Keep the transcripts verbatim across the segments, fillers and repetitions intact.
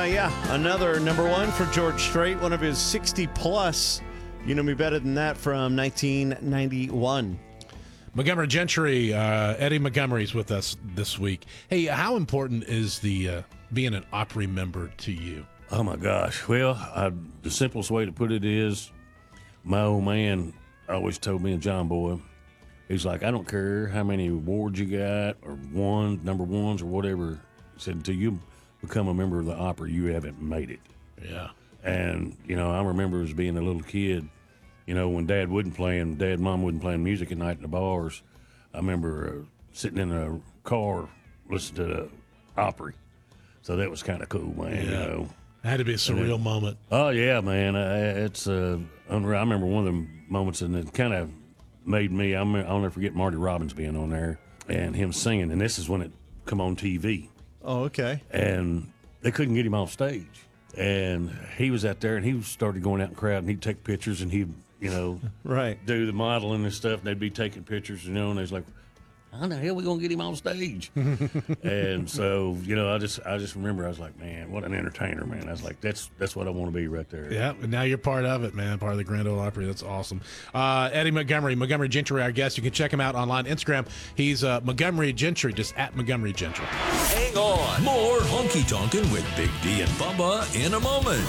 yeah, another number one for George Strait, one of his sixty plus. You Know Me Better Than That from nineteen ninety-one. Montgomery Gentry, uh, Eddie Montgomery's with us this week. Hey, how important is the uh, being an Opry member to you? Oh, my gosh. Well, I, the simplest way to put it is my old man always told me, and John Boy, he's like, I don't care how many awards you got or one, number ones or whatever. He said, until you become a member of the Opry, you haven't made it. Yeah. And, you know, I remember as being a little kid, you know, when Dad wouldn't play and Dad and Mom wouldn't play music at night in the bars, I remember uh, sitting in a car listening to the Opry. So that was kind of cool, man, Yeah. you know. It had to be a surreal then, moment. Oh, yeah, man. Uh, it's uh, unreal. I remember one of the moments, and it kind of made me, I'm, I'll never forget Marty Robbins being on there and him singing. And this is when it come on T V. Oh, okay. And they couldn't get him off stage. And he was out there, and he started going out in the crowd, and he'd take pictures, and he'd, you know, right, do the modeling and stuff, and they'd be taking pictures, you know, and they was like, how the hell are we going to get him on stage? And so, you know, I just I just remember I was like, man, what an entertainer, man. I was like, that's that's what I want to be right there. Yeah, and now you're part of it, man, part of the Grand Ole Opry. That's awesome. Uh, Eddie Montgomery, Montgomery Gentry, our guest. You can check him out online, Instagram. He's uh, Montgomery Gentry, just at Montgomery Gentry. Hang on. More Honky Tonkin' with Big D and Bubba in a moment.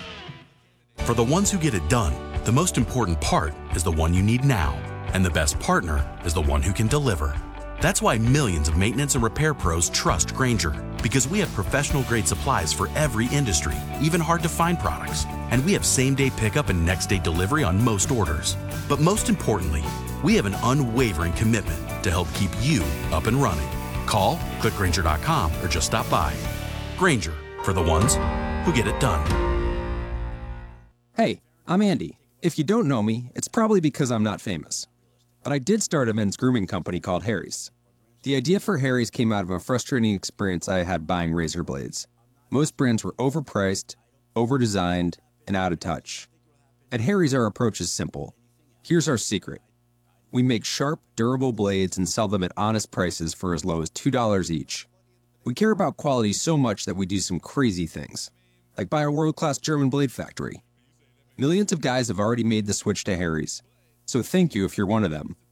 For the ones who get it done, the most important part is the one you need now. And the best partner is the one who can deliver. That's why millions of maintenance and repair pros trust Grainger, because we have professional-grade supplies for every industry, even hard-to-find products. And we have same-day pickup and next-day delivery on most orders. But most importantly, we have an unwavering commitment to help keep you up and running. Call, click Grainger dot com, or just stop by. Grainger, for the ones who get it done. Hey, I'm Andy. If you don't know me, it's probably because I'm not famous. But I did start a men's grooming company called Harry's. The idea for Harry's came out of a frustrating experience I had buying razor blades. Most brands were overpriced, overdesigned, and out of touch. At Harry's, our approach is simple. Here's our secret. We make sharp, durable blades and sell them at honest prices for as low as two dollars each. We care about quality so much that we do some crazy things, like buy a world-class German blade factory. Millions of guys have already made the switch to Harry's. So thank you if you're one of them.